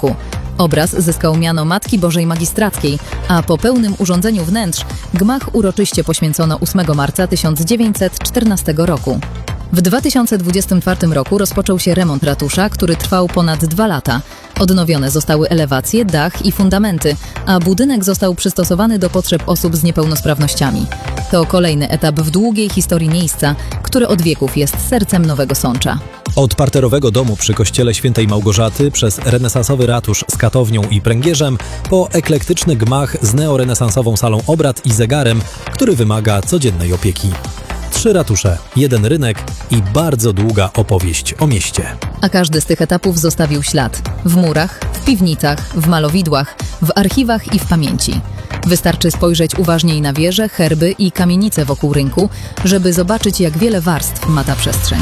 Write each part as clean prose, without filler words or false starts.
roku. Obraz zyskał miano Matki Bożej Magistrackiej, a po pełnym urządzeniu wnętrz gmach uroczyście poświęcono 8 marca 1914 roku. W 2024 roku rozpoczął się remont ratusza, który trwał ponad 2 lata. Odnowione zostały elewacje, dach i fundamenty, a budynek został przystosowany do potrzeb osób z niepełnosprawnościami. To kolejny etap w długiej historii miejsca, które od wieków jest sercem Nowego Sącza. Od parterowego domu przy kościele Świętej Małgorzaty, przez renesansowy ratusz z katownią i pręgierzem, po eklektyczny gmach z neorenesansową salą obrad i zegarem, który wymaga codziennej opieki. 3 ratusze, 1 rynek i bardzo długa opowieść o mieście. A każdy z tych etapów zostawił ślad. W murach, w piwnicach, w malowidłach, w archiwach i w pamięci. Wystarczy spojrzeć uważniej na wieże, herby i kamienice wokół rynku, żeby zobaczyć, jak wiele warstw ma ta przestrzeń.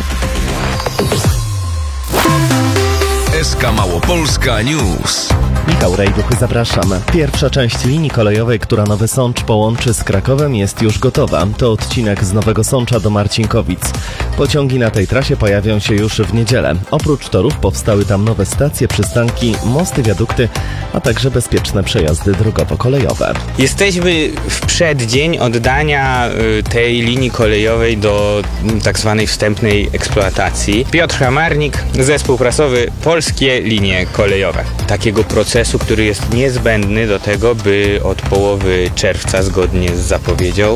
SK Małopolska News. Michał Rejduch, zapraszam. Pierwsza część linii kolejowej, która Nowy Sącz połączy z Krakowem, jest już gotowa. To odcinek z Nowego Sącza do Marcinkowic. Pociągi na tej trasie pojawią się już w niedzielę. Oprócz torów powstały tam nowe stacje, przystanki, mosty, wiadukty, a także bezpieczne przejazdy drogowo-kolejowe. Jesteśmy w przeddzień oddania tej linii kolejowej do tak zwanej wstępnej eksploatacji. Piotr Hamarnik, zespół prasowy Polskie Linie Kolejowe. Takiego procesu, który jest niezbędny do tego, by od połowy czerwca, zgodnie z zapowiedzią,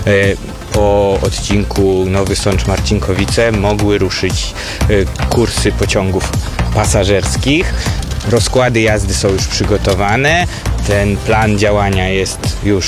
po odcinku Nowy Sącz-Marcinkowice mogły ruszyć kursy pociągów pasażerskich. Rozkłady jazdy są już przygotowane, ten plan działania jest już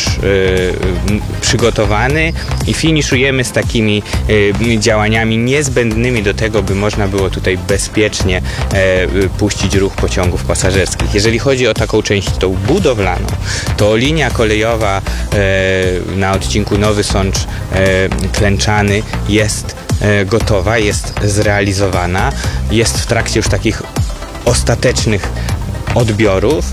przygotowany i finiszujemy z takimi działaniami niezbędnymi do tego, by można było tutaj bezpiecznie puścić ruch pociągów pasażerskich. Jeżeli chodzi o taką część tą budowlaną, to linia kolejowa na odcinku Nowy Sącz-Klęczany jest gotowa, jest zrealizowana, jest w trakcie już takich ostatecznych odbiorów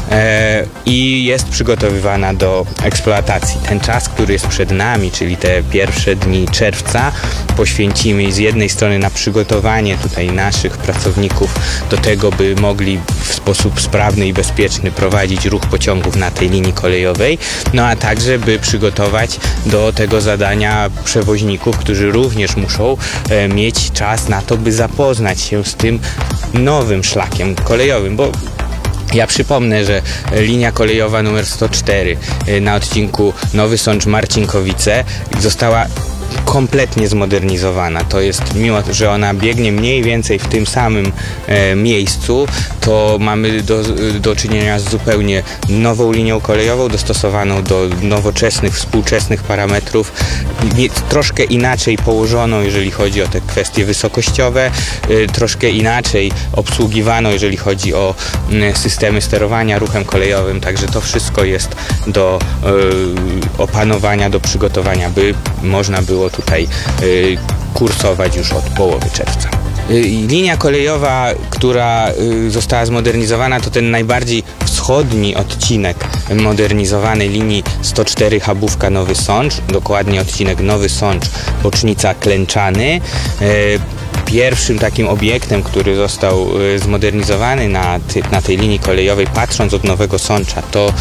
i jest przygotowywana do eksploatacji. Ten czas, który jest przed nami, czyli te pierwsze dni czerwca, poświęcimy z jednej strony na przygotowanie tutaj naszych pracowników do tego, by mogli w sposób sprawny i bezpieczny prowadzić ruch pociągów na tej linii kolejowej, no a także by przygotować do tego zadania przewoźników, którzy również muszą mieć czas na to, by zapoznać się z tym nowym szlakiem kolejowym, bo ja przypomnę, że linia kolejowa numer 104 na odcinku Nowy Sącz-Marcinkowice została kompletnie zmodernizowana. To jest, mimo że ona biegnie mniej więcej w tym samym miejscu, to mamy do czynienia z zupełnie nową linią kolejową, dostosowaną do nowoczesnych, współczesnych parametrów, troszkę inaczej położoną, jeżeli chodzi o te kwestie wysokościowe, troszkę inaczej obsługiwaną, jeżeli chodzi o systemy sterowania ruchem kolejowym, także to wszystko jest do opanowania, do przygotowania, by można było tutaj kursować już od połowy czerwca. Linia kolejowa, która została zmodernizowana, to ten najbardziej wschodni odcinek modernizowanej linii 104 Chabówka-Nowy Sącz, dokładnie odcinek Nowy Sącz-Bocznica-Klęczany. Pierwszym takim obiektem, który został zmodernizowany na tej linii kolejowej, patrząc od Nowego Sącza, to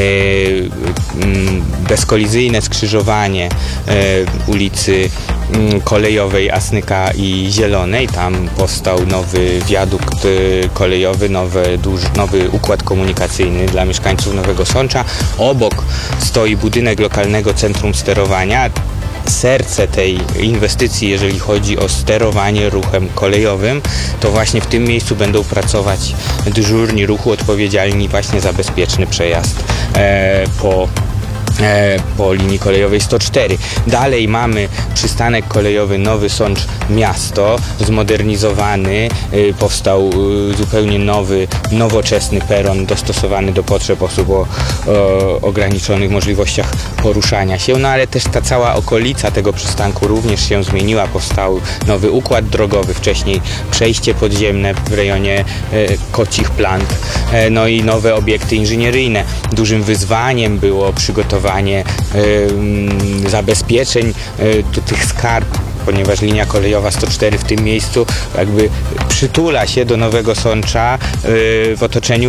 bezkolizyjne skrzyżowanie ulicy kolejowej Asnyka i Zielonej. Tam powstał nowy wiadukt kolejowy, nowy układ komunikacyjny dla mieszkańców Nowego Sącza. Obok stoi budynek lokalnego centrum sterowania. Serce tej inwestycji, jeżeli chodzi o sterowanie ruchem kolejowym, to właśnie w tym miejscu będą pracować dyżurni ruchu odpowiedzialni właśnie za bezpieczny przejazd po linii kolejowej 104. Dalej mamy przystanek kolejowy Nowy Sącz Miasto, zmodernizowany, powstał zupełnie nowy, nowoczesny peron dostosowany do potrzeb osób o ograniczonych możliwościach poruszania się, no ale też ta cała okolica tego przystanku również się zmieniła, powstał nowy układ drogowy, wcześniej przejście podziemne w rejonie Kocich Plant, no i nowe obiekty inżynieryjne. Dużym wyzwaniem było przygotowanie zabezpieczeń do tych skarg, ponieważ linia kolejowa 104 w tym miejscu jakby przytula się do Nowego Sącza w otoczeniu